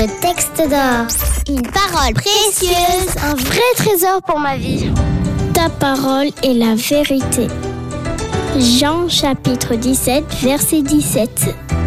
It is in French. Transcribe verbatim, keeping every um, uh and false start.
texte d'or. Une parole précieuse, un vrai trésor pour ma vie. Ta parole est la vérité. Jean chapitre dix-sept, verset dix-sept.